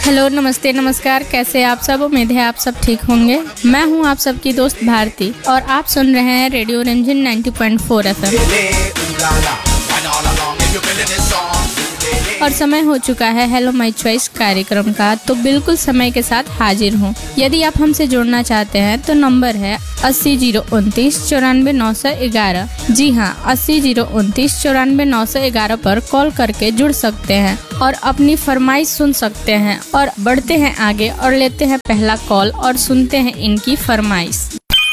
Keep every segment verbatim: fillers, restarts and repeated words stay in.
Hello, नमस्ते, नमस्कार। कैसे आप सब? उम्मीद है आप सब ठीक होंगे। मैं हूं आप सबकी दोस्त भारती और आप सुन रहे हैं रेडियो रंजन नब्बे पॉइंट चार एफएम। और समय हो चुका है हेलो माय चॉइस कार्यक्रम का, तो बिल्कुल समय के साथ हाजिर हूँ। यदि आप हमसे जुड़ना चाहते हैं तो नंबर है अस्सी जीरो उनतीस चौरानवे नौ सौ ग्यारह। जी हाँ, अस्सी जीरो उनतीस चौरानवे नौ सौ ग्यारह पर कॉल करके जुड़ सकते हैं और अपनी फरमाइश सुन सकते हैं। और बढ़ते हैं आगे और लेते हैं पहला कॉल और सुनते हैं इनकी फरमाइश।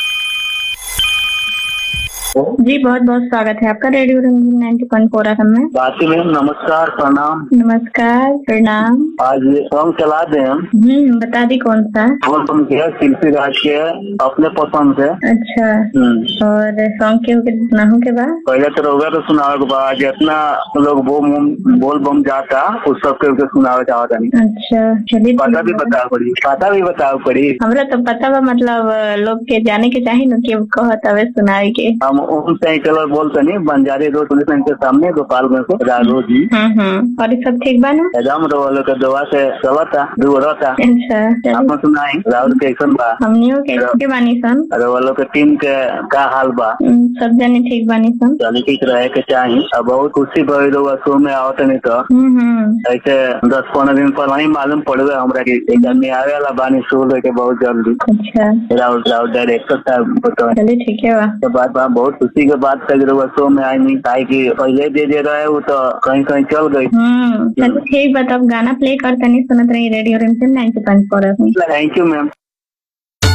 जी, बहुत बहुत स्वागत है आपका रेडियो रंजन नब्बे पॉइंट चार एफएम में। बाती मैम नमस्कार, प्रणाम। नमस्कार, प्रणाम। आज ये सॉन्ग चला दे हम। हम्म बता दी कौन सा? वो तुम किया शिल्पी राज के अपने पसंद से। अच्छा, और सॉन्ग के होके ना हो के बाद पहले तो रोगा तो सुनावे के बाद जितना लोग बोल बोल बम जाता उस सब के सुनावे चाहता नहीं। अच्छा, चलिए। पता भी बताओ पड़ी पता भी बताओ पड़ी हमरा तो पता बा, मतलब लोग के जाने के चाहे न कि कहत हवे सुनावे के। हम उनसे चलो बोलते नहीं बंजारी रोड पुलिस लाइन के सामने गोपालगंज से राघव जी। हम्म हम्म और सब ठीक बा ना? एकदम रोलो के दवा से चलता दुगरता। अच्छा, आप सुनाई राहुल के कैसन बा? हमनियो के के बानी सन। रोलो के टीम के का हाल बा? सब जने ठीक बानी सन। चलिए ठीक रहे के चाहिए। अब बहुत खुशी भई रहुआ शो में आवत नहीं तो ऐसे दस पंद्रह दिन पहले ही मालूम पड़ गया हमरा की एक आदमी आवे वाला बानी शो लेके बहुत जल्दी। अच्छा, राहुल राहुल डायरेक्टर साहब बताओ। चलिए ठीक है बा। तो बात बा बहुत खुशी के बात कर रहुआ शो में आई नहीं काहे की पहले दे दे रहे वो तो कहीं कहीं चल गई। हम्म चलिए ठीक बा, तब गाना प्ले करते नहीं सुनत रही रेडियो रंजन नब्बे पॉइंट चार एफएम। Thank you ma'am.